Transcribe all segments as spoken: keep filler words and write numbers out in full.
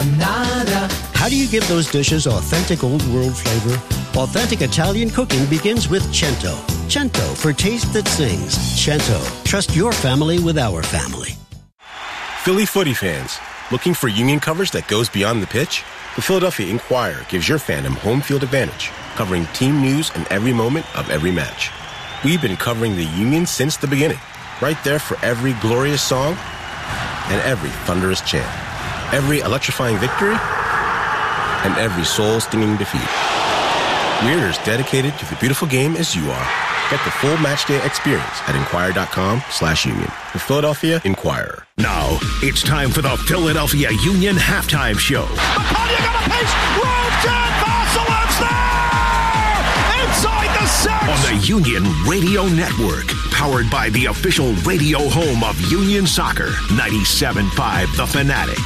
Caponata. How do you give those dishes authentic old world flavor? Authentic Italian cooking begins with Cento. Cento for taste that sings. Cento. Trust your family with our family. Philly footy fans, looking for Union coverage that goes beyond the pitch? The Philadelphia Inquirer gives your fandom home field advantage, covering team news and every moment of every match. We've been covering the Union since the beginning, right there for every glorious song and every thunderous chant, every electrifying victory and every soul-stinging defeat. We're as dedicated to the beautiful game as you are. Get the full matchday experience at Inquirer.com slash Union. The Philadelphia Inquirer. Now, it's time for the Philadelphia Union Halftime Show. McCarty got a pace. Rojan Vasilev's there! Inside the six! On the Union Radio Network. Powered by the official radio home of Union Soccer. ninety-seven point five The Fanatic.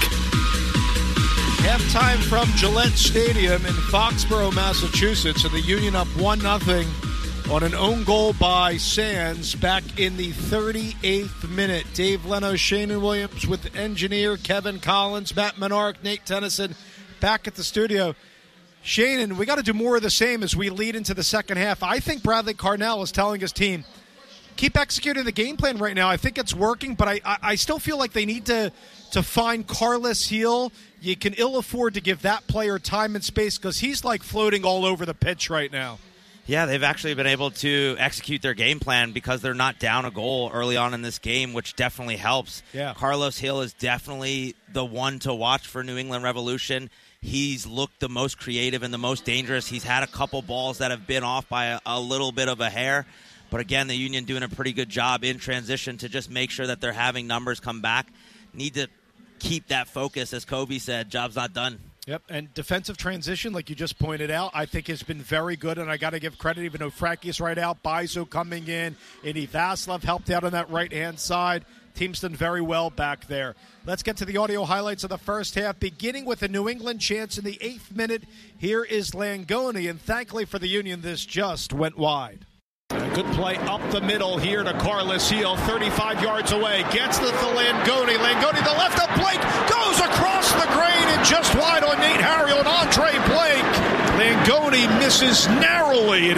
Halftime from Gillette Stadium in Foxborough, Massachusetts, and the Union up one nothing on an own goal by Sands back in the thirty-eighth minute. Dave Leno, Shannon Williams with engineer Kevin Collins, Matt Menark, Nate Tennyson back at the studio. Shannon, we got to do more of the same as we lead into the second half. I think Bradley Carnell is telling his team, keep executing the game plan right now. I think it's working, but I, I, I still feel like they need to, to find Carlos Heel. You can ill afford to give that player time and space because he's like floating all over the pitch right now. Yeah, they've actually been able to execute their game plan because they're not down a goal early on in this game, which definitely helps. Yeah. Carlos Hill is definitely the one to watch for New England Revolution. He's looked the most creative and the most dangerous. He's had a couple balls that have been off by a, a little bit of a hair. But again, the Union doing a pretty good job in transition to just make sure that they're having numbers come back. Need to keep that focus, as Kobe said, job's not done. Yep, and defensive transition, like you just pointed out, I think has been very good, and I got to give credit, even though Frankie's right out, Bizo coming in, Indy Vasilov helped out on that right-hand side. Team's done very well back there. Let's get to the audio highlights of the first half, beginning with a New England chance in the eighth minute. Here is Langoni, and thankfully for the Union, this just went wide. A good play up the middle here to Carlos Heel, thirty-five yards away. Gets the, the Langoni. Langoni, the left of Blake, goes across the grain and just wide on Nate Harriel and Andre Blake. Langoni misses narrowly.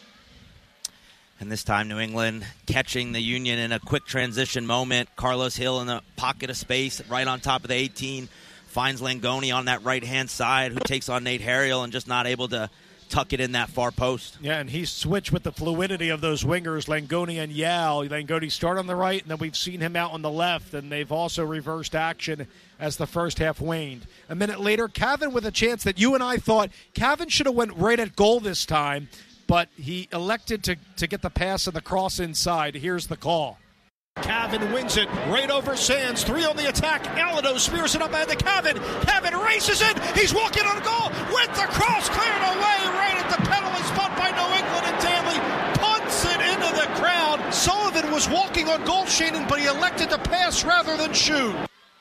And this time, New England catching the Union in a quick transition moment. Carlos Hill in the pocket of space right on top of the eighteen. Finds Langoni on that right-hand side, who takes on Nate Harriel and just not able to tuck it in that far post. Yeah, and he switched with the fluidity of those wingers, Langoni and Yao. Langoni start on the right, and then we've seen him out on the left, and they've also reversed action as the first half waned. A minute later, Cavan with a chance that you and I thought Cavan should have went right at goal this time, but he elected to, to get the pass and the cross inside. Here's the call. Cavan wins it right over Sands. Three on the attack. Alado spears it up ahead to Cavan. Cavan races it. He's walking on goal with the cross cleared away right at the penalty spot by New England, and Danley punts it into the crowd. Sullivan was walking on goal, Shannon, but he elected to pass rather than shoot.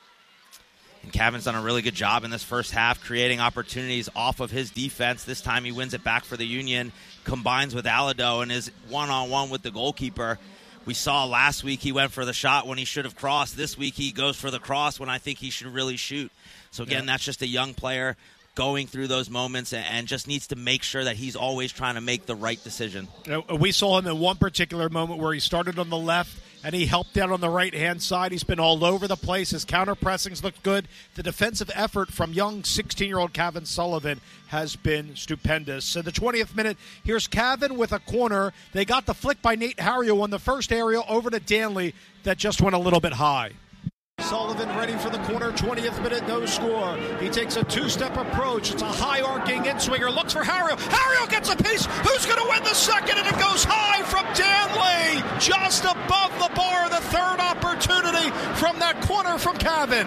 And Cavan's done a really good job in this first half, creating opportunities off of his defense. This time he wins it back for the Union, combines with Alado and is one-on-one with the goalkeeper. We saw last week he went for the shot when he should have crossed. This week he goes for the cross when I think he should really shoot. So, again, yeah. That's just a young player going through those moments and just needs to make sure that he's always trying to make the right decision. We saw him in one particular moment where he started on the left and he helped out on the right-hand side. He's been all over the place. His counter-pressings looked good. The defensive effort from young sixteen-year-old Cavan Sullivan has been stupendous. So the twentieth minute, here's Cavan with a corner. They got the flick by Nate Harriel on the first aerial over to Danley that just went a little bit high. Sullivan ready for the corner, twentieth minute, no score. He takes a two-step approach. It's a high-arcing in-swinger. Looks for Harriel. Harriel gets a piece. Who's going to win the second? And it goes high from Danley. Just above the bar, the third opportunity from that corner from Cavan.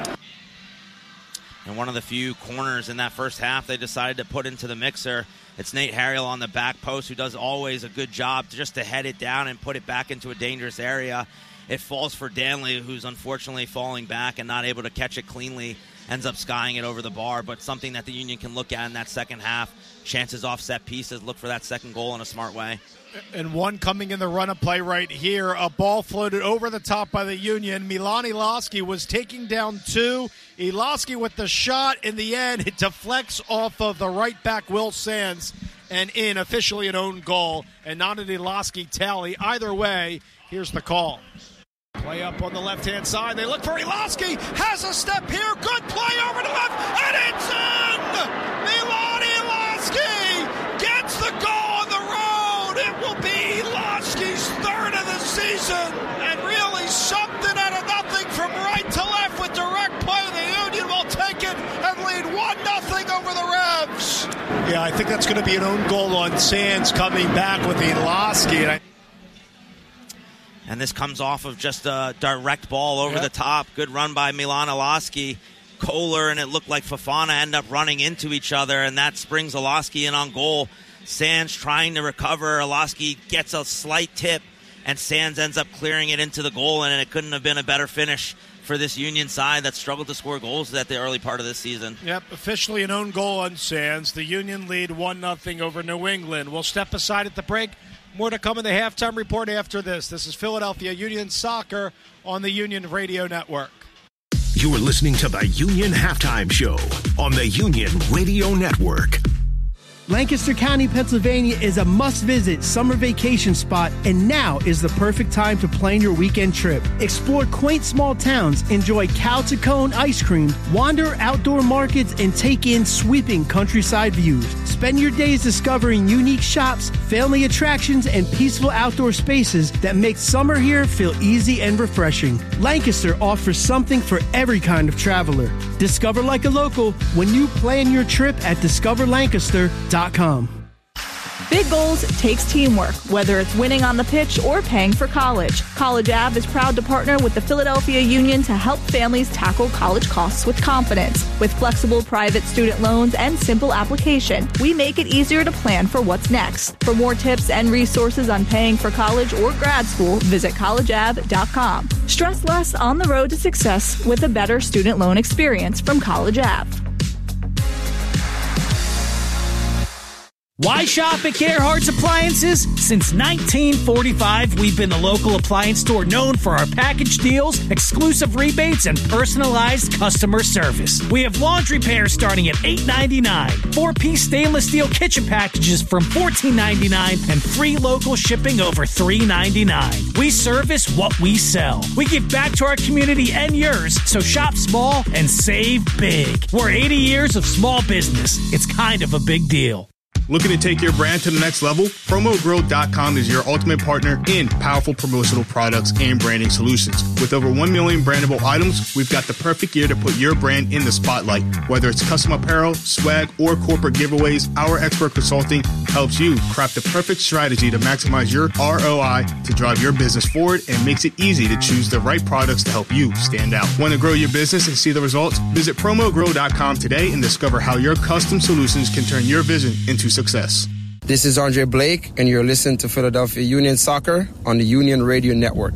And one of the few corners in that first half they decided to put into the mixer. It's Nate Harriel on the back post, who does always a good job just to head it down and put it back into a dangerous area. It falls for Danley, who's unfortunately falling back and not able to catch it cleanly. ends up skying it over the bar, but something that the Union can look at in that second half. Chances off set pieces, look for that second goal in a smart way. And one coming in the run-up play right here. A ball floated over the top by the Union. Milan Iloski was taking down two. Iloski with the shot. In the end, it deflects off of the right back, Will Sands, and in, officially an own goal. And not an Iloski tally. Either way, here's the call. Play up on the left-hand side. They look for Iloski. Has a step here. Good play over to left. And it's in! Milan Iloski gets the goal on the road. It will be Iloski's third of the season. And really something out of nothing from right to left with direct play. The Union will take it and lead one nothing over the Revs. Yeah, I think that's going to be an own goal on Sands coming back with Iloski. And I And this comes off of just a direct ball over yep. the top. Good run by Milan Iloski. Kohler and it looked like Fofana end up running into each other, and that springs Iloski in on goal. Sands trying to recover. Iloski gets a slight tip, and Sands ends up clearing it into the goal, and it couldn't have been a better finish for this Union side that struggled to score goals at the early part of this season. Yep, officially an own goal on Sands. The Union lead one nothing over New England. We'll step aside at the break. More to come in the halftime report after this. This is Philadelphia Union Soccer on the Union Radio Network. You're listening to the Union Halftime Show on the Union Radio Network. Lancaster County, Pennsylvania is a must-visit summer vacation spot, and now is the perfect time to plan your weekend trip. Explore quaint small towns, enjoy cow-to-cone ice cream, wander outdoor markets, and take in sweeping countryside views. Spend your days discovering unique shops, family attractions, and peaceful outdoor spaces that make summer here feel easy and refreshing. Lancaster offers something for every kind of traveler. Discover like a local when you plan your trip at discover lancaster dot com. Big goals takes teamwork, whether it's winning on the pitch or paying for college. College Ave is proud to partner with the Philadelphia Union to help families tackle college costs with confidence. With flexible private student loans and simple application, we make it easier to plan for what's next. For more tips and resources on paying for college or grad school, visit college ave dot com. Stress less on the road to success with a better student loan experience from College Ave. Why shop at Gerhardt's Appliances? Since nineteen forty-five, we've been the local appliance store known for our package deals, exclusive rebates, and personalized customer service. We have laundry pairs starting at eight ninety-nine, four-piece stainless steel kitchen packages from fourteen ninety-nine, and free local shipping over three ninety-nine. We service what we sell. We give back to our community and yours, so shop small and save big. We're eighty years of small business. It's kind of a big deal. Looking to take your brand to the next level? promo grow dot com is your ultimate partner in powerful promotional products and branding solutions. With over one million brandable items, we've got the perfect gear to put your brand in the spotlight. Whether it's custom apparel, swag, or corporate giveaways, our expert consulting helps you craft the perfect strategy to maximize your R O I to drive your business forward and makes it easy to choose the right products to help you stand out. Want to grow your business and see the results? Visit promo grow dot com today and discover how your custom solutions can turn your vision into success. This is Andre Blake, and you're listening to Philadelphia Union Soccer on the Union Radio Network.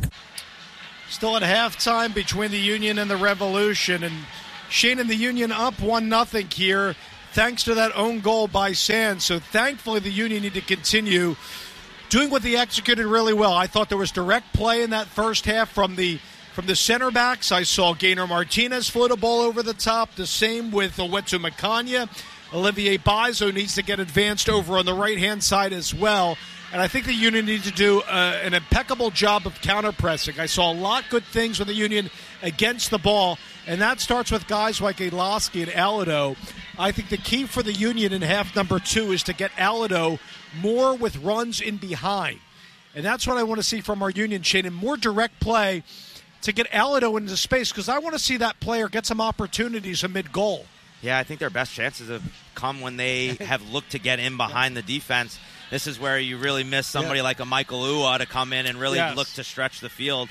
Still at halftime between the Union and the Revolution, and Shane and the Union up one nothing here thanks to that own goal by Sands. So thankfully the Union need to continue doing what they executed really well. I thought there was direct play in that first half from the From the center backs. I saw Gaynor Martinez float a ball over the top. The same with Owusu Makanya. Olivier Bizo needs to get advanced over on the right-hand side as well. And I think the Union needs to do uh, an impeccable job of counter-pressing. I saw a lot of good things with the Union against the ball, and that starts with guys like Iloski and Alado. I think the key for the Union in half number two is to get Alado more with runs in behind. And that's what I want to see from our Union, Shane, and more direct play to get Alado into space, because I want to see that player get some opportunities amid goal. Yeah, I think their best chances have come when they have looked to get in behind the defense. This is where you really miss somebody yeah. like a Michael Ua to come in and really yes. look to stretch the field.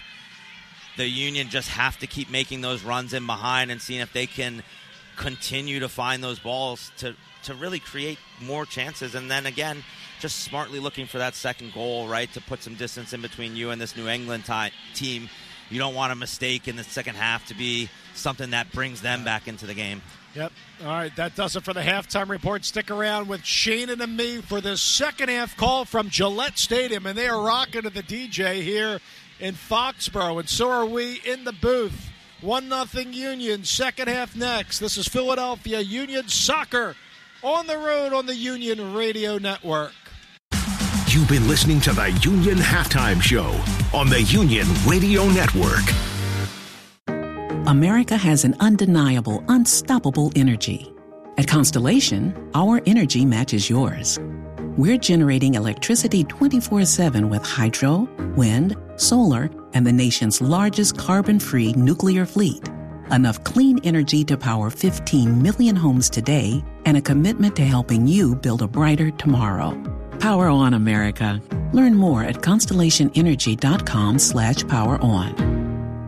The Union just have to keep making those runs in behind and seeing if they can continue to find those balls to, to really create more chances. And then, again, just smartly looking for that second goal, right, to put some distance in between you and this New England ty- team. you don't want a mistake in the second half to be something that brings them back into the game. Yep. All right, that does it for the halftime report. Stick around with Shannon and me for the second half call from Gillette Stadium, and they are rocking to the D J here in Foxborough, and so are we in the booth. one nothing Union, second half next. This is Philadelphia Union Soccer on the road on the Union Radio Network. You've been listening to the Union Halftime Show on the Union Radio Network. America has an undeniable, unstoppable energy. At Constellation, our energy matches yours. We're generating electricity twenty-four seven with hydro, wind, solar, and the nation's largest carbon-free nuclear fleet. Enough clean energy to power fifteen million homes today, and a commitment to helping you build a brighter tomorrow. Power on, America. Learn more at constellationenergy.com slash power on.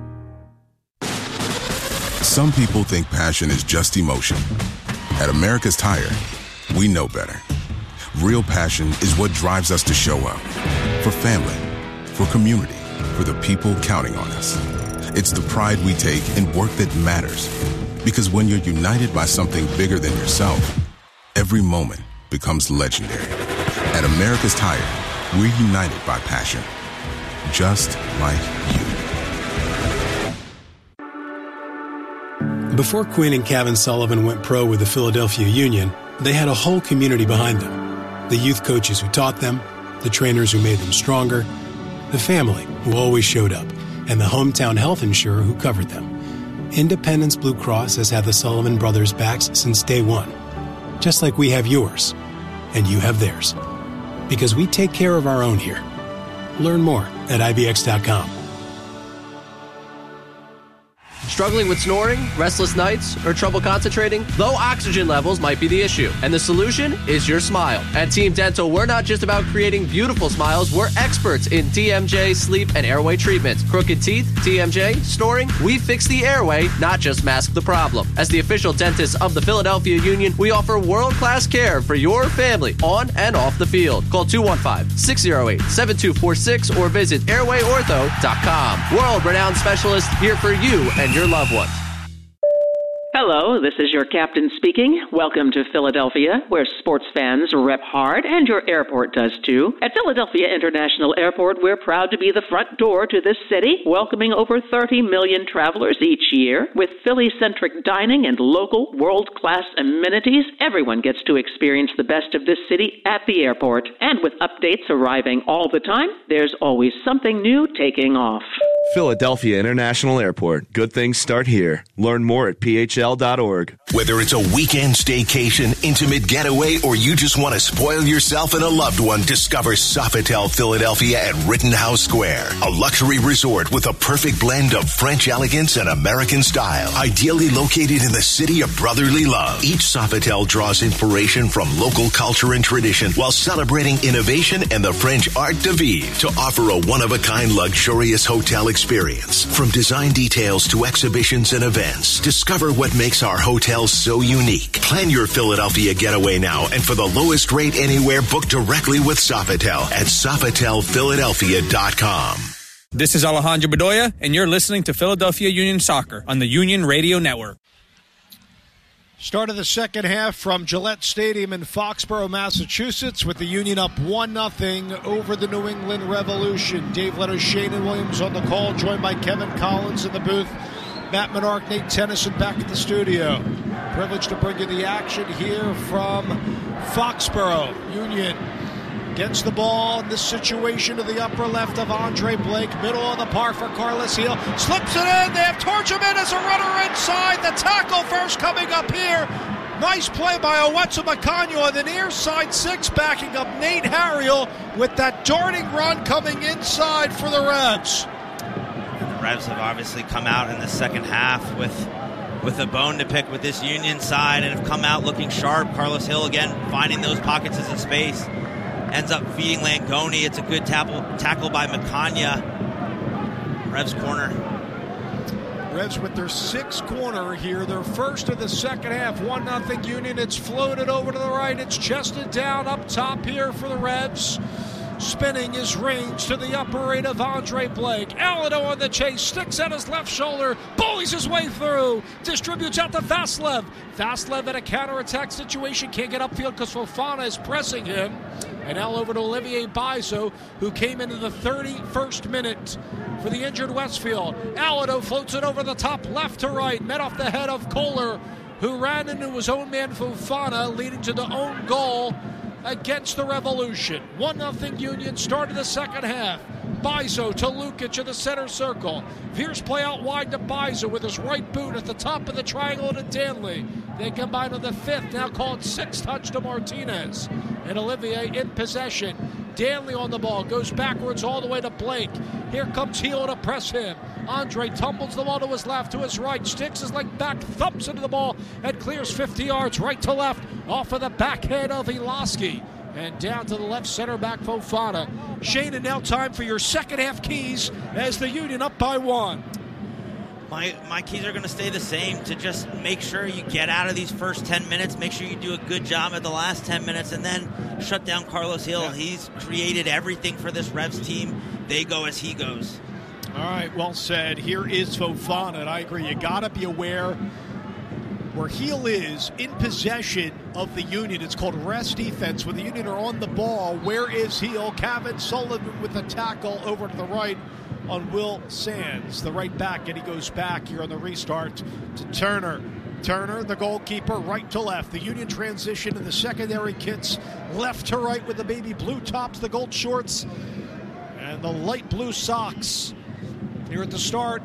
Some people think passion is just emotion. At America's Tire, we know better. Real passion is what drives us to show up. For family, for community, for the people counting on us. It's the pride we take in work that matters. Because when you're united by something bigger than yourself, every moment becomes legendary. At America's Tire, we're united by passion. Just like you. Before Quinn and Kevin Sullivan went pro with the Philadelphia Union, they had a whole community behind them. The youth coaches who taught them, the trainers who made them stronger, the family who always showed up, and the hometown health insurer who covered them. Independence Blue Cross has had the Sullivan brothers' backs since day one, just like we have yours, and you have theirs. Because we take care of our own here. Learn more at I B X dot com. Struggling with snoring, restless nights, or trouble concentrating? Low oxygen levels might be the issue, and the solution is your smile. At Team Dental, we're not just about creating beautiful smiles, we're experts in T M J, sleep, and airway treatments. Crooked teeth, T M J, snoring, we fix the airway, not just mask the problem. As the official dentist of the Philadelphia Union, we offer world-class care for your family on and off the field. Call two one five, six zero eight, seven two four six or visit airway ortho dot com. World-renowned specialists here for you and your loved ones. Hello, this is your captain speaking. Welcome to Philadelphia, where sports fans rep hard, and your airport does too. At Philadelphia International Airport, we're proud to be the front door to this city, welcoming over thirty million travelers each year. With Philly-centric dining and local world-class amenities, everyone gets to experience the best of this city at the airport. And with updates arriving all the time, there's always something new taking off. Philadelphia International Airport. Good things start here. Learn more at P H L dot org. Whether it's a weekend staycation, intimate getaway, or you just want to spoil yourself and a loved one, discover Sofitel Philadelphia at Rittenhouse Square. A luxury resort with a perfect blend of French elegance and American style. Ideally located in the city of brotherly love. Each Sofitel draws inspiration from local culture and tradition while celebrating innovation and the French art de vivre to offer a one-of-a-kind luxurious hotel experience. From design details to exhibitions and events, discover what makes our hotels so unique. Plan your Philadelphia getaway now, and for the lowest rate anywhere, book directly with Sofitel at Sofitel Philadelphia dot com. This is Alejandro Bedoya, and you're listening to Philadelphia Union Soccer on the Union Radio Network. Start of the second half from Gillette Stadium in Foxborough, Massachusetts, with the Union up one nothing over the New England Revolution. Dave Leonard, Shannon Williams on the call, joined by Kevin Collins in the booth. Matt Menard, Nate Tennyson back at the studio. Privileged to bring you the action here from Foxborough. Union gets the ball in this situation to the upper left of Andre Blake. Middle of the park for Carlos Heel. Slips it in. They have Torjamin as a runner inside. The tackle first coming up here. Nice play by Owetsu Makanyo on the near side six, backing up Nate Harriel with that darting run coming inside for the Revs. The Revs have obviously come out in the second half with with a bone to pick with this Union side and have come out looking sharp. Carlos Hill again finding those pockets of space. Ends up feeding Langoni. It's a good tackle, tackle by Makanya. Revs corner. Revs with their sixth corner here. Their first of the second half. one nothing Union. It's floated over to the right. It's chested down up top here for the Revs. Spinning his range to the upper right of Andre Blake. Alado on the chase, sticks at his left shoulder, bullies his way through, distributes out to Vasilev. Vasilev in a counterattack situation, can't get upfield because Fofana is pressing him. And now over to Olivier Baizo, who came into the thirty-first minute for the injured Westfield. Alado floats it over the top, left to right, met off the head of Kohler, who ran into his own man Fofana, leading to the own goal against the Revolution. one nothing Union, started the second half. Baizo to Lukic in the center circle. Veers play out wide to Baizo with his right boot at the top of the triangle to Danley. They combine on the fifth, now called sixth touch to Martinez. And Olivier in possession. Danley on the ball, goes backwards all the way to Blake. Here comes Heel to press him. Andre tumbles the ball to his left, to his right, sticks his leg back, thumps into the ball, and clears fifty yards right to left off of the backhand of Iloski. And down to the left center back Fofana. Shane, and now time for your second half keys as the Union up by one. My my keys are going to stay the same, to just make sure you get out of these first ten minutes, make sure you do a good job at the last ten minutes, and then shut down Carlos Hill. Yeah. He's created everything for this Revs team. They go as he goes. All right, well said. Here is Fofana, and I agree. You got to be aware where Heel is in possession of the Union. It's called rest defense. When the Union are on the ball, where is Heel? Kevin Sullivan with a tackle over to the right on Will Sands, the right back, and he goes back here on the restart to Turner. Turner, the goalkeeper, right to left. The Union transition in the secondary kits, left to right with the baby blue tops, the gold shorts, and the light blue socks. Here at the start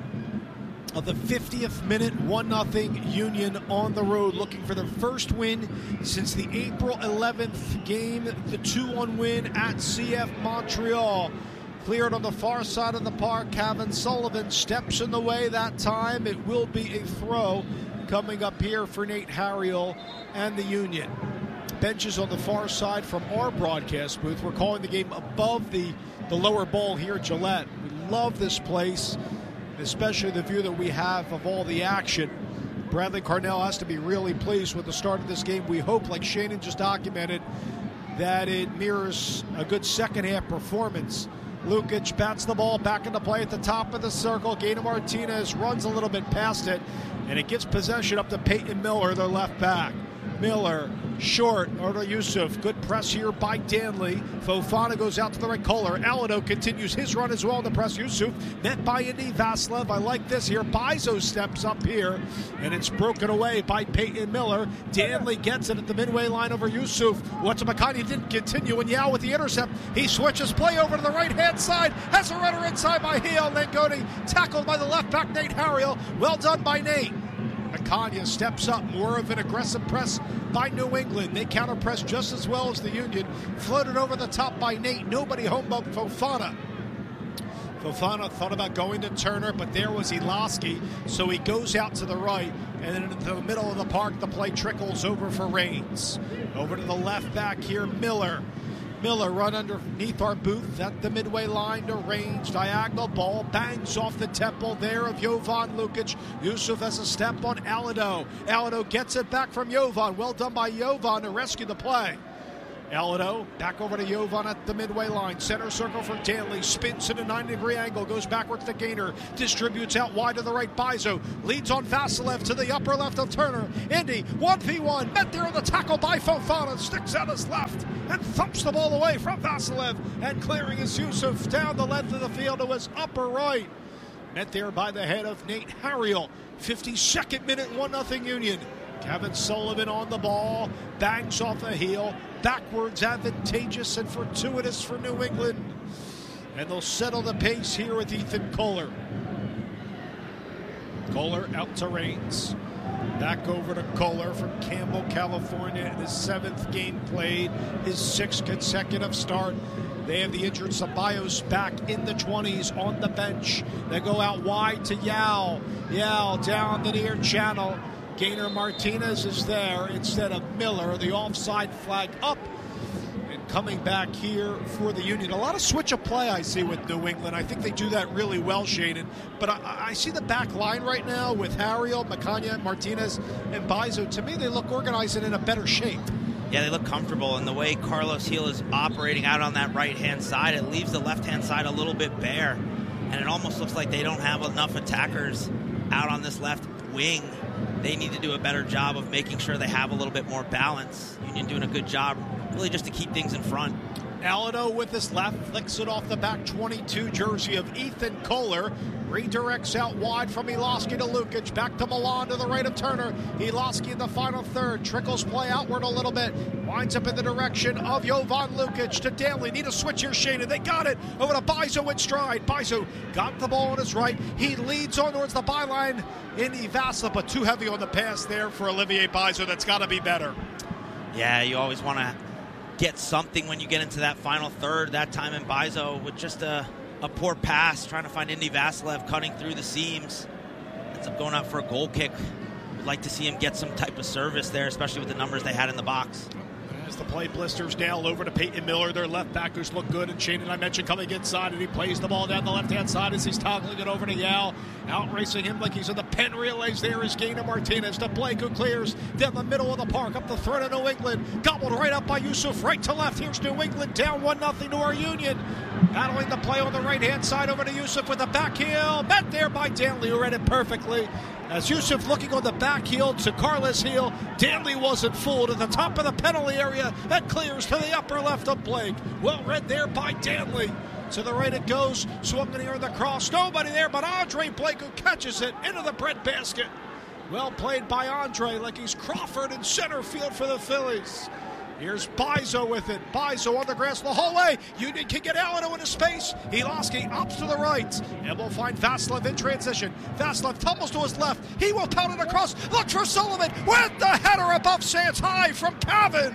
of the fiftieth minute, one nothing Union on the road, looking for their first win since the April eleventh game, the two one win at C F Montreal. Cleared on the far side of the park. Kevin Sullivan steps in the way that time. It will be a throw coming up here for Nate Harriel and the Union. Benches on the far side from our broadcast booth. We're calling the game above the, the lower bowl here at Gillette. We love this place, especially the view that we have of all the action. Bradley Carnell has to be really pleased with the start of this game. We hope, like Shannon just documented, that it mirrors a good second half performance. Lukic bats the ball back into play at the top of the circle. Gainer Martinez runs a little bit past it, and it gets possession up to Peyton Miller, their left back. Miller, short, over to Yusuf. Good press here by Danley. Fofana goes out to the right. Kohler. Alado continues his run as well to press Yusuf. Met by Indy Vasilev. I like this here. Baizo steps up here, and it's broken away by Peyton Miller. Danley gets it at the midway line over Yusuf. What's McConaughey didn't continue, and Yao with the intercept. He switches play over to the right-hand side. Has a runner inside by Heel. Langoni tackled by the left back, Nate Harriel. Well done by Nate. Macania steps up, more of an aggressive press by New England. They counter-press just as well as the Union. Floated over the top by Nate. Nobody home but Fofana. Fofana thought about going to Turner, but there was Iloski, so he goes out to the right, and then into the middle of the park, the play trickles over for Reigns. Over to the left back here, Miller. Miller run underneath our booth at the midway line to range. Diagonal ball bangs off the temple there of Jovan Lukic. Yusuf has a step on Alado. Alado gets it back from Jovan. Well done by Jovan to rescue the play. Alado back over to Jovan at the midway line. Center circle for Danley. Spins in a ninety degree angle. Goes backwards to Gainer. Distributes out wide to the right. Baizo leads on Vasilev to the upper left of Turner. Indy one v one. Met there on the tackle by Fofana. Sticks out his left and thumps the ball away from Vasilev. And clearing is Yusuf down the length of the field to his upper right. Met there by the head of Nate Harriel. fifty-second minute, one nothing Union. Kevin Sullivan on the ball, bangs off a heel, backwards advantageous and fortuitous for New England. And they'll settle the pace here with Ethan Kohler. Kohler out to Reigns. Back over to Kohler from Campbell, California, in his seventh game played, his sixth consecutive start. They have the injured Ceballos back in the twenties on the bench. They go out wide to Yao. Yao down the near channel. Gainer Martinez is there instead of Miller. The offside flag up. And coming back here for the Union. A lot of switch of play I see with New England. I think they do that really well, Shaden. But I, I see the back line right now with Harriel, Macania, Martinez, and Baizo. To me, they look organized and in a better shape. Yeah, they look comfortable, and the way Carlos Heel is operating out on that right-hand side, it leaves the left-hand side a little bit bare and it almost looks like they don't have enough attackers out on this left wing. They need to do a better job of making sure they have a little bit more balance. Union doing a good job, really just to keep things in front. Alado with his left, flicks it off the back twenty-two jersey of Ethan Kohler. Redirects out wide from Eloski to Lukic. Back to Milan to the right of Turner. Eloski in the final third. Trickles play outward a little bit. Winds up in the direction of Jovan Lukic to Daly. Need a switch here, Shane, and they got it. Over to Bizo in stride. Bizo got the ball on his right. He leads on towards the byline in Ivasa, but too heavy on the pass there for Olivier Bizo. That's got to be better. Yeah, you always want to get something when you get into that final third. That time in Bizo with just a, a poor pass, trying to find Indy Vassilev cutting through the seams. Ends up going out for a goal kick. Would like to see him get some type of service there, especially with the numbers they had in the box. As the play blisters down over to Peyton Miller, their left back who's looked good, and Shane and I mentioned coming inside, and he plays the ball down the left-hand side as he's toggling it over to Yao. Out racing him like he's in the pen relays there is Gainer Martinez. To Blake, who clears down the middle of the park, up the threat of New England. Gobbled right up by Yusuf, right to left. Here's New England down one nothing to our Union. Battling the play on the right-hand side over to Yusuf with a back heel. Met there by Danley, who read it perfectly. As Yusuf looking on the back heel to Carlos Heel, Danley wasn't fooled at the top of the penalty area. That clears to the upper left of Blake. Well read there by Danley. To the right it goes, swung in here in the cross. Nobody there but Andre Blake, who catches it into the bread basket. Well played by Andre, like he's Crawford in center field for the Phillies. Here's Bizo with it. Bizo on the grass the whole way. Union can get Alano into space. Eloski opts to the right. And we'll find Vassilev in transition. Vassilev tumbles to his left. He will pound it across. Looks for Sullivan with the header above Sands high from Cavan.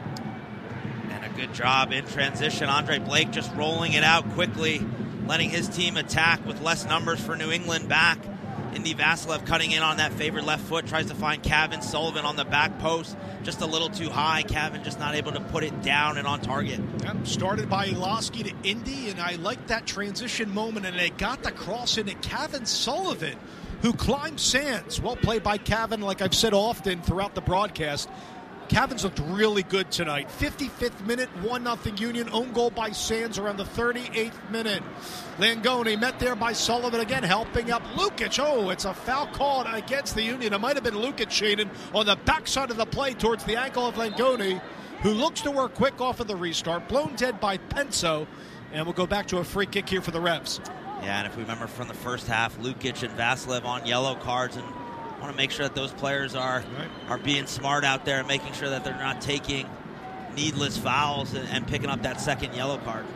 And a good job in transition. Andre Blake just rolling it out quickly, letting his team attack with less numbers for New England back. Indy Vassilev cutting in on that favored left foot, tries to find Cavan Sullivan on the back post. Just a little too high. Cavan just not able to put it down and on target. Yep, started by Eloski to Indy, and I like that transition moment, and they got the cross into Cavan Sullivan, who climbed Sands. Well played by Cavan, like I've said often throughout the broadcast. Cavan's looked really good tonight. fifty-fifth minute, one nothing Union. Own goal by Sands around the thirty-eighth minute. Langoni met there by Sullivan again, helping up Lukic. Oh, it's a foul called against the Union. It might have been Lukic, Shaden, on the backside of the play towards the ankle of Langoni, who looks to work quick off of the restart. Blown dead by Penso. And we'll go back to a free kick here for the Revs. Yeah, and if we remember from the first half, Lukic and Vassilev on yellow cards, and want to make sure that those players are right. are being smart out there and making sure that they're not taking needless fouls and, and picking up that second yellow card.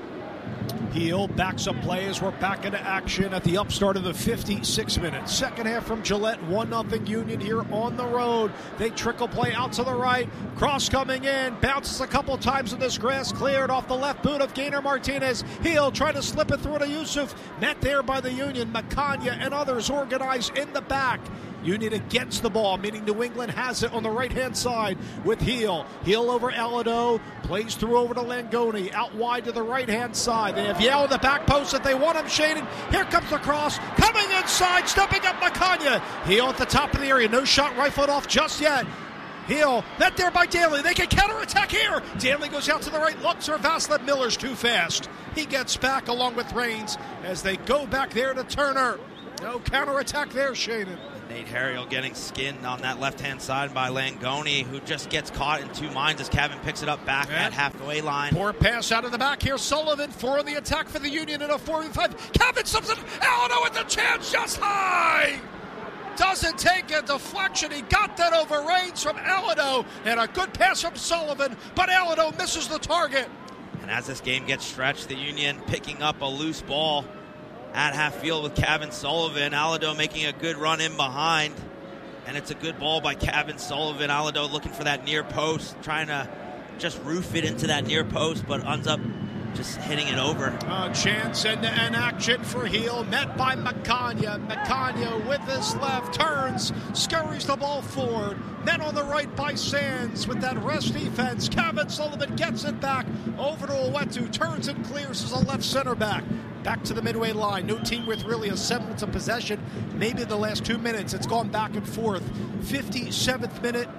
Heel backs up play as we're back into action at the upstart of the fifty-sixth minute. Second half from Gillette, one nothing Union here on the road. They trickle play out to the right. Cross coming in, bounces a couple times in this grass, cleared off the left boot of Gainer Martinez. Heel trying to slip it through to Yusuf. Met there by the Union. Macania and others organized in the back. Union against the ball, meaning New England has it on the right-hand side with Heel. Heel over Alado, plays through over to Langoni, out wide to the right-hand side. They have Yao in the back post that they want him shading. Here comes the cross, coming inside, stepping up Macania. Heel at the top of the area, no shot rifled off just yet. Heel, met there by Danley. They can counterattack here. Danley goes out to the right, looks for Vassilev. Miller's too fast. He gets back along with Reigns as they go back there to Turner. No counterattack there, Shaden. Nate Harriel getting skinned on that left-hand side by Langoni, who just gets caught in two minds as Cavan picks it up back and at halfway line. Poor pass out of the back here. Sullivan, four on the attack for the Union in a four v five. Cavan slips it. Alano with the chance, just high. Doesn't take a deflection. He got that over Reigns from Alano, and a good pass from Sullivan, but Alano misses the target. And as this game gets stretched, the Union picking up a loose ball at half field with Cavan Sullivan. Alado making a good run in behind, and it's a good ball by Cavan Sullivan. Alado looking for that near post, trying to just roof it into that near post, but ends up just hitting it over. Uh, chance and, and action for Heel, met by Macania. Macania with his left, turns, scurries the ball forward. Met on the right by Sands with that rest defense. Cavan Sullivan gets it back over to Owetu, turns and clears as a left center back. Back to the midway line. No team with really a semblance of possession. Maybe the last two minutes it's gone back and forth. fifty-seventh minute.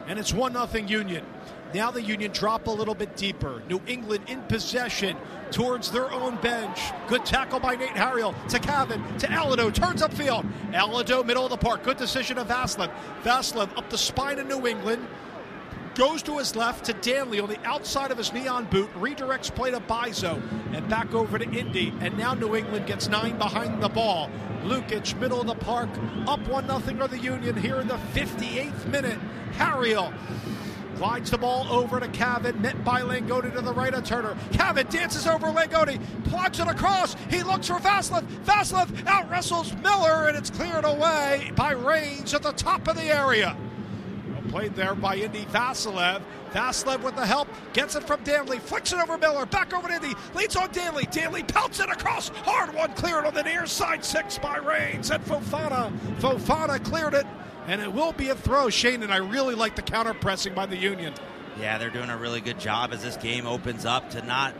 and it's one nothing Union. Now the Union drop a little bit deeper. New England in possession towards their own bench. Good tackle by Nate Harriel to Cavan, to Alado, turns upfield. Alado, middle of the park. Good decision of Vaslov. Vaslov up the spine of New England. Goes to his left to Danley on the outside of his neon boot. Redirects play to Bizo and back over to Indy. And now New England gets nine behind the ball. Lukic, middle of the park, up one nothing for the Union here in the fifty-eighth minute. Harriel glides the ball over to Cavan, met by Langoni to the right of Turner. Cavan dances over Langoni, plugs it across. He looks for Vaslov. Vaslov out wrestles Miller, and it's cleared away by Raines at the top of the area. Well played there by Indy Vasilev. Vasilev with the help, gets it from Danley, flicks it over Miller, back over to Indy, leads on Danley. Danley pelts it across. Hard one cleared on the near side, six by Raines. And Fofana. Fofana cleared it. And it will be a throw, Shane, and I really like the counter-pressing by the Union. Yeah, they're doing a really good job as this game opens up to not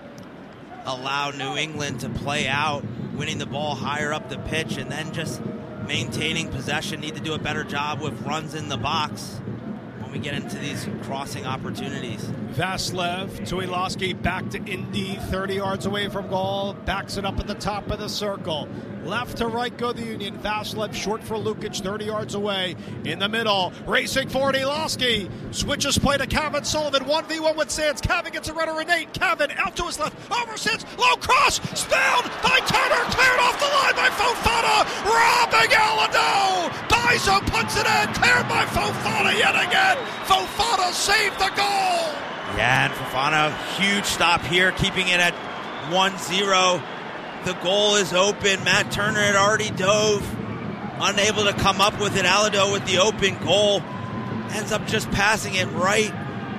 allow New England to play out, winning the ball higher up the pitch, and then just maintaining possession. Need to do a better job with runs in the box when we get into these crossing opportunities. Vaslov, Tuilowski back to Indy, thirty yards away from goal, backs it up at the top of the circle. Left to right go the Union. Vaslov short for Lukic, thirty yards away. In the middle, racing for Ilowski. Switches play to Cavan Sullivan, one v one with Sands. Cavan gets a runner in eight. Cavan out to his left, over Sands, low cross, spilled by Turner, cleared off the line by Fofana, robbing Alado. Bizo puts it in, cleared by Fofana yet again. Fofana saved the goal. Yeah, and Fofana, huge stop here, keeping it at one zero. The goal is open. Matt Turner had already dove, unable to come up with it. Alado with the open goal ends up just passing it right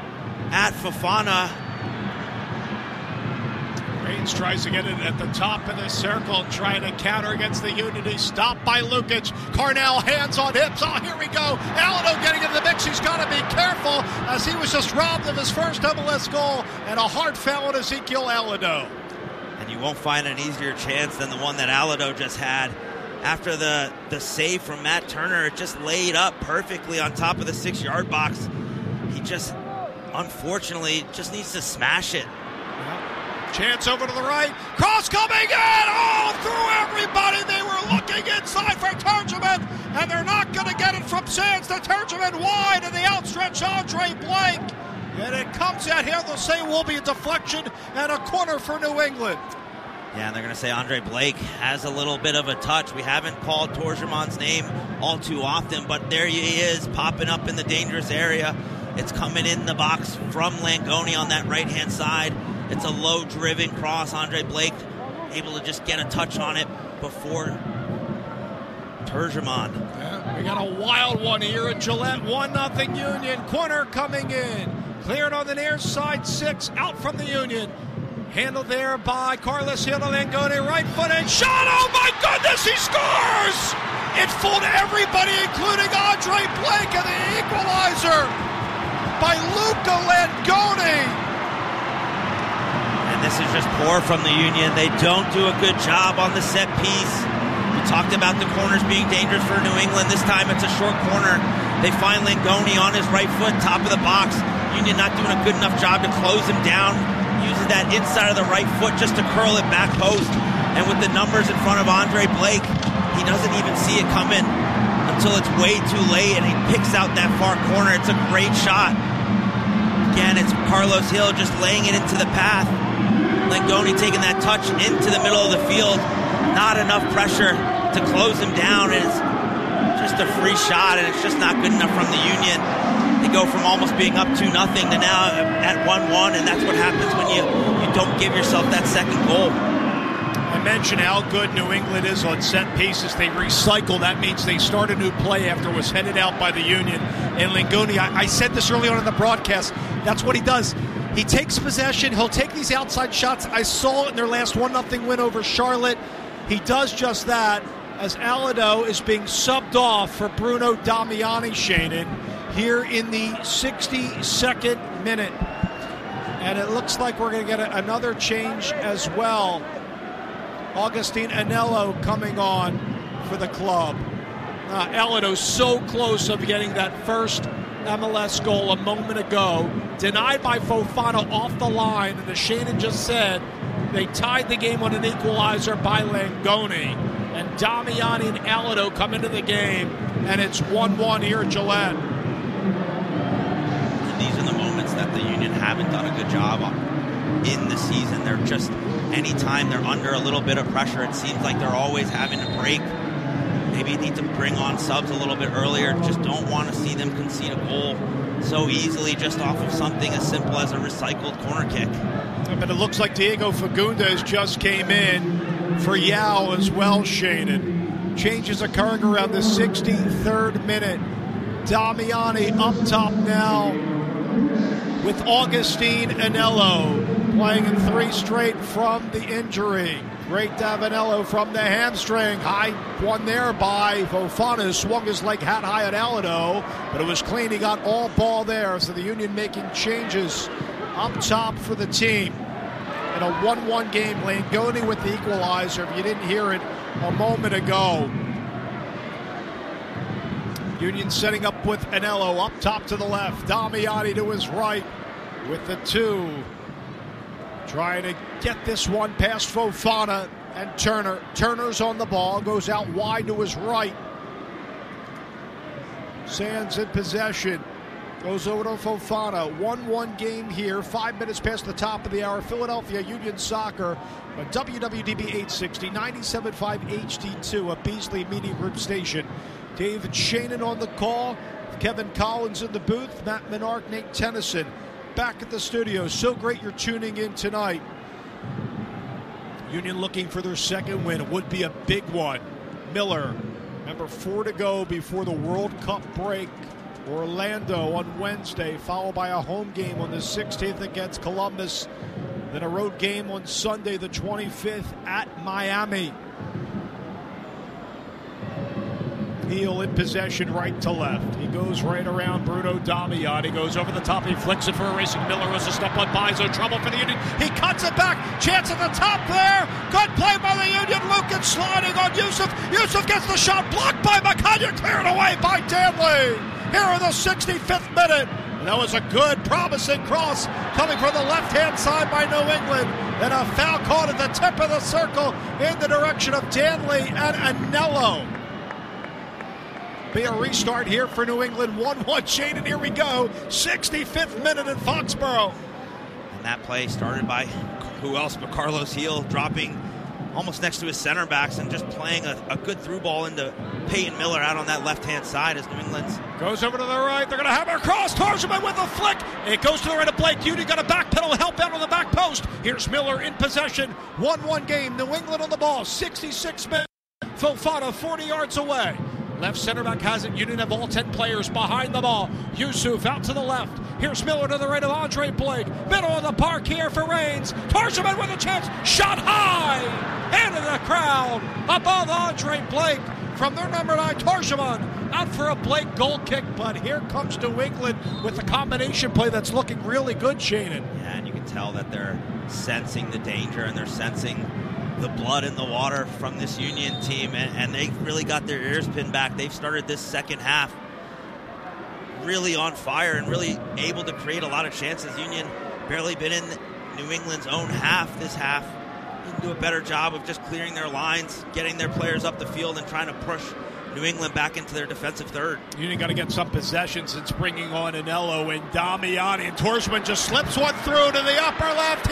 at Fofana. Raines tries to get it at the top of the circle, trying to counter against the Union. He's stopped by Lukic. Carnell, hands on hips. Oh, here we go. Alado getting in the mix. He's got to be careful as he was just robbed of his first M L S goal, and a hard foul on Ezekiel Alado. And you won't find an easier chance than the one that Alado just had. After the, the save from Matt Turner, it just laid up perfectly on top of the six-yard box. He just, unfortunately, just needs to smash it. Yeah. Chance over to the right. Cross coming in! Oh, through everybody! They were looking inside for Turgeman, and they're not going to get it from Sands to Turgeman wide, and the outstretched Andre Blake. And it comes out here, they'll say will be a deflection and a corner for New England. Yeah, and they're going to say Andre Blake has a little bit of a touch. We haven't called Torgeman's name all too often, but there he is, popping up in the dangerous area. It's coming in the box from Langoni on that right-hand side. It's a low-driven cross. Andre Blake able to just get a touch on it before Turgeman. Yeah, we got a wild one here at Gillette. one nothing Union. Corner coming in. Cleared on the near side, six out from the Union. Handled there by Carlos Hill to Langoni, right footed shot. Oh my goodness, he scores! It fooled everybody, including Andre Blake, and the equalizer by Luca Langoni. And this is just poor from the Union. They don't do a good job on the set piece. We talked about the corners being dangerous for New England. This time it's a short corner. They find Langoni on his right foot, top of the box. Union not doing a good enough job to close him down. Uses that inside of the right foot just to curl it back post. And with the numbers in front of Andre Blake, he doesn't even see it coming until it's way too late, and he picks out that far corner. It's a great shot. Again, it's Carlos Hill just laying it into the path. Langoni taking that touch into the middle of the field. Not enough pressure to close him down, and it's just a free shot, and it's just not good enough from the Union. They go from almost being up two nothing to now at one one, and that's what happens when you, you don't give yourself that second goal. I mentioned how good New England is on set pieces. They recycle. That means they start a new play after it was headed out by the Union. And Langoni, I, I said this early on in the broadcast, that's what he does. He takes possession. He'll take these outside shots. I saw it in their last one nothing win over Charlotte. He does just that as Alado is being subbed off for Bruno Damiani, Shannon, here in the sixty-second minute. And it looks like we're going to get a, another change as well. Augustine Anello coming on for the club. Uh, Alado so close of getting that first M L S goal a moment ago, denied by Fofana off the line, and as Shannon just said, they tied the game on an equalizer by Langoni. And Damiani and Alado come into the game, and it's one one here at Gillette. And these are the moments that the Union haven't done a good job on in the season. They're just, anytime they're under a little bit of pressure, it seems like they're always having to break. Maybe you need to bring on subs a little bit earlier. Just don't want to see them concede a goal so easily just off of something as simple as a recycled corner kick. But it looks like Diego Fagundes just came in for Yao as well, Shannon. Changes occurring around the sixty-third minute. Damiani up top now with Augustine Anello playing in three straight from the injury. Great Davanello from the hamstring. High one there by Fofana, swung his leg hat high at Alado, but it was clean. He got all ball there, so the Union making changes up top for the team. In a one one game, Langoni with the equalizer, if you didn't hear it a moment ago. Union setting up with Anello up top to the left. Damiani to his right with the two. Trying to get this one past Fofana and Turner. Turner's on the ball, goes out wide to his right. Sands in possession. Goes over to Fofana. one one game here. Five minutes past the top of the hour. Philadelphia Union Soccer on W W D B eight sixty, ninety-seven point five H D two, a Beasley Media Group station. David Shannon on the call. Kevin Collins in the booth. Matt Menard, Nate Tennyson back at the studio. So great you're tuning in tonight. Union looking for their second win. It would be a big one. Miller, number four to go before the World Cup break. Orlando on Wednesday, followed by a home game on the sixteenth against Columbus. Then a road game on Sunday, the twenty-fifth at Miami. Heel in possession right to left. He goes right around Bruno Damiani. Goes over the top. He flicks it for a racing Miller. Was a step on Bizo. Trouble for the Union. He cuts it back. Chance at the top there. Good play by the Union. Lucan sliding on Yusuf. Yusuf gets the shot. Blocked by Macaya. Cleared away by Danley. Here in the sixty-fifth minute. And that was a good, promising cross coming from the left-hand side by New England. And a foul caught at the tip of the circle in the direction of Danley and Anello. Be a restart here for New England. one one, Shane, and here we go. sixty-fifth minute in Foxborough. And that play started by who else but Carlos Heel, dropping almost next to his center backs and just playing a, a good through ball into Peyton Miller out on that left-hand side as New England's. Goes over to the right. They're going to have a cross. Tarziman with a flick. It goes to the right of Blake. Union got a back pedal help out on the back post. Here's Miller in possession. one one game. New England on the ball. sixty-six minutes. Fofana forty yards away. Left center back has it. Union have all ten players behind the ball. Yusuf out to the left. Here's Miller to the right of Andre Blake. Middle of the park here for Reigns. Tarziman with a chance. Shot high. Into the crowd. Above Andre Blake from their number nine, Tarziman. Out for a Blake goal kick, but here comes New England with a combination play that's looking really good, Shannon. Yeah, and you can tell that they're sensing the danger and they're sensing the blood in the water from this Union team, and, and they really got their ears pinned back. They've started this second half really on fire and really able to create a lot of chances. Union barely been in New England's own half this half. They can do a better job of just clearing their lines, getting their players up the field, and trying to push New England back into their defensive third. Union got to get some possession since bringing on Anello and Damiani, and Tarziman just slips one through to the upper left.